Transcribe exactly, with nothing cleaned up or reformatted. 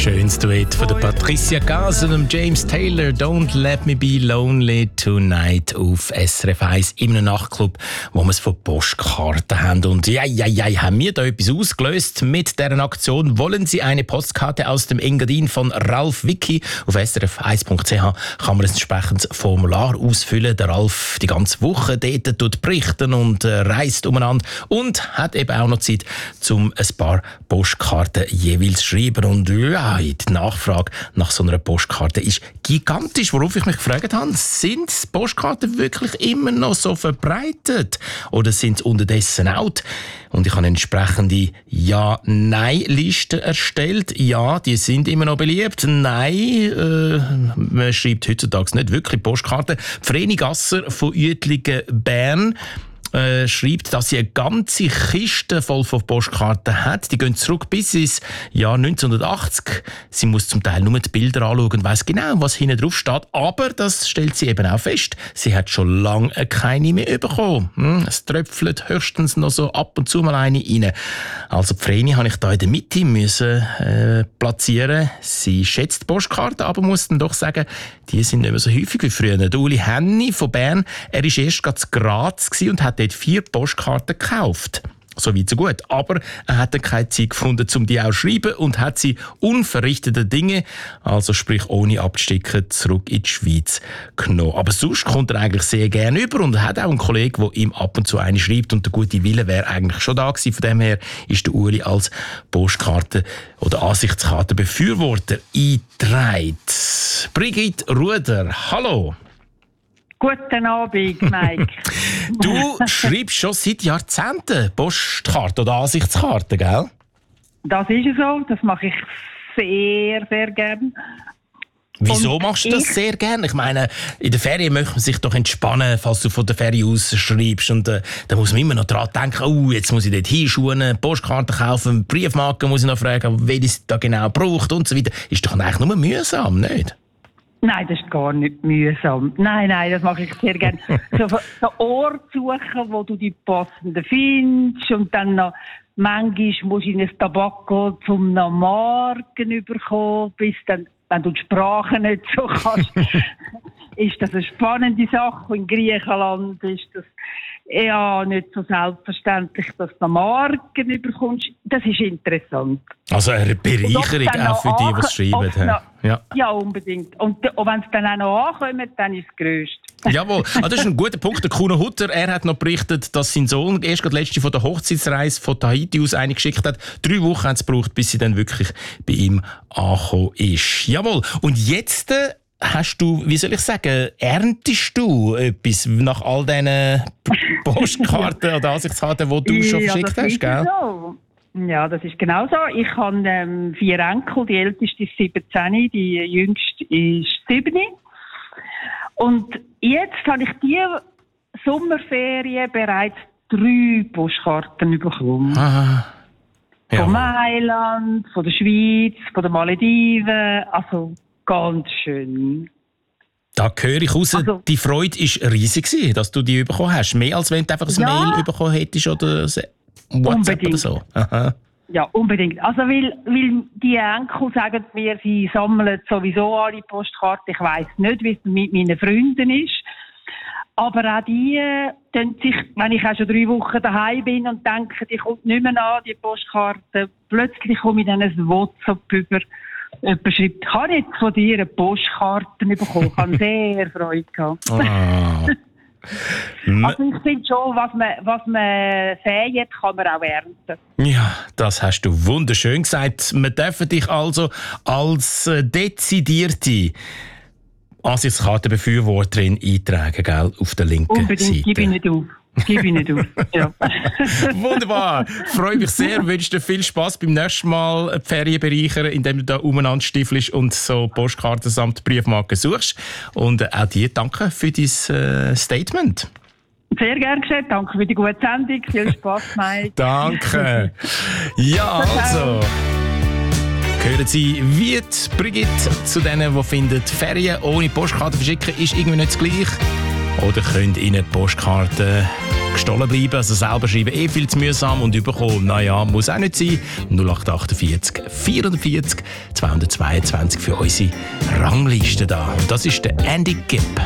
Schönes Duett von der Patricia Cass und dem James Taylor. Don't let me be lonely tonight auf S R F eins in einem Nachtclub, wo wir es von Postkarten haben. Und ja, ja, ja, haben wir da etwas ausgelöst mit dieser Aktion. Wollen Sie eine Postkarte aus dem Engadin von Ralf Wicki? Auf S R F eins Punkt c h kann man ein entsprechendes Formular ausfüllen. Der Ralf die ganze Woche dort tut berichten und äh, reist umeinander und hat eben auch noch Zeit, um ein paar Postkarten jeweils zu schreiben. Und ja, die Nachfrage nach so einer Postkarte ist gigantisch. Worauf ich mich gefragt habe, sind Postkarten wirklich immer noch so verbreitet? Oder sind sie unterdessen out? Und ich habe eine entsprechende Ja-Nein-Liste erstellt. Ja, die sind immer noch beliebt. Nein, äh, man schreibt heutzutage nicht wirklich Postkarten. Vreni Gasser von Uetligen, Bern, Äh, schreibt, dass sie eine ganze Kiste voll von Postkarten hat. Die gehen zurück bis ins Jahr neunzehnhundertachtzig. Sie muss zum Teil nur die Bilder anschauen und weiss genau, was hinten drauf steht. Aber das stellt sie eben auch fest. Sie hat schon lange keine mehr bekommen. Hm, es tröpfelt höchstens noch so ab und zu mal eine rein. Also die Vreni habe ich da in der Mitte müssen, äh, platzieren. Sie schätzt Postkarten, aber muss dann doch sagen, die sind nicht mehr so häufig wie früher. Der Uli Henny von Bern, er war erst gerade zu Graz und hat dort vier Postkarten gekauft. So weit, so gut. Aber er hat dann keine Zeit gefunden, um die auch zu schreiben und hat sie unverrichtete Dinge, also sprich ohne abzusticken, zurück in die Schweiz genommen. Aber sonst kommt er eigentlich sehr gerne über und er hat auch einen Kollegen, der ihm ab und zu eine schreibt und der gute Wille wäre eigentlich schon da gewesen. Von dem her ist der Uli als Postkarte- oder Ansichtskartenbefürworter eingetragen. Brigitte Ruder, hallo. Guten Abend, Mike. Du schreibst schon seit Jahrzehnten Postkarten oder Ansichtskarten, gell? Das ist so, das mache ich sehr, sehr gern. Wieso Und machst du das ich, sehr gern? Ich meine, in der Ferien möchte man sich doch entspannen, falls du von der Ferie aus schreibst. Und äh, da muss man immer noch dran denken, oh, jetzt muss ich dort hinschuhen, Postkarten kaufen, Briefmarken muss ich noch fragen, wer das da genau braucht und so weiter. Ist doch eigentlich nur mühsam, nicht? Nein, das ist gar nicht mühsam. Nein, nein, das mache ich sehr gerne. So den Ort suchen, wo du die passenden findest und dann noch manchmal musst du in ein Tabak gehen, um noch Marken zu bekommen, bis dann, wenn du die Sprache nicht so kannst, ist das eine spannende Sache. In Griechenland ist das ja nicht so selbstverständlich, dass du Marken bekommst. Das ist interessant. Also eine Bereicherung auch für die, die es schreiben. Noch, ja. ja, unbedingt. Und, und wenn es dann auch noch ankommt, dann ist es grösst. Jawohl, ah, das ist ein guter Punkt. Der Kuno Hutter, er hat noch berichtet, dass sein Sohn erst gerade letzte von der Hochzeitsreise von Tahiti aus eine geschickt hat. Drei Wochen hat es gebraucht, bis sie dann wirklich bei ihm angekommen ist. Jawohl. Und jetzt äh, hast du, wie soll ich sagen, erntest du etwas nach all diesen Postkarten oder Ansichtskarten, die du schon ja, verschickt hast, gell? So. Ja, das ist genau so. Ich habe ähm, vier Enkel, die älteste ist siebzehn, die jüngste ist sieben. Und jetzt habe ich diese Sommerferien bereits drei Postkarten bekommen. Ah, ja. Von Mailand, von der Schweiz, von den Malediven. Also ganz schön. Da höre ich raus, Also, die Freude war riesig, dass du die bekommen hast. Mehr als wenn du einfach ein ja, Mail bekommen hättest oder WhatsApp unbedingt. oder so. Aha. Ja, unbedingt. Also, weil, weil die Enkel sagen mir, sie sammeln sowieso alle Postkarten. Ich weiss nicht, wie es mit meinen Freunden ist. Aber auch die, äh, sich, wenn ich auch schon drei Wochen daheim bin und denke, die kommt nicht mehr an, die Postkarte, plötzlich komme ich dann ein WhatsApp über. Jemand schreibt, ich habe jetzt von dir eine Postkarte bekommen. Ich habe sehr Freude gehabt. Ah. Also ich finde schon, was man, was man säet, kann man auch ernten. Ja, das hast du wunderschön gesagt. Wir dürfen dich also als äh, dezidierte Ansichtskartenbefürworterin eintragen, gell, auf der linken Unbedingt, Seite. gib ich nicht auf. Gib ich nicht auf. Ja. Wunderbar. Freue mich sehr. Wünsche dir viel Spass beim nächsten Mal die Ferien bereichern, indem du da umeinander stiefelst und so Postkarten samt Briefmarken suchst. Und auch dir danke für dein äh, Statement. Sehr gerne geschehen. Danke für die gute Sendung. Viel Spass, Mike. Danke. Ja, also. Hören Sie, wie die Brigitte zu denen, die finden, Ferien ohne Postkarte verschicken ist irgendwie nicht das Gleiche. Oder könnt Ihnen Postkarten gestohlen bleiben. Also selber schreiben eh viel zu mühsam und überkommen, naja, muss auch nicht sein. null acht achtundvierzig vierundvierzig zweihundertzweiundzwanzig für unsere Rangliste da. Und das ist der Andy Gibb.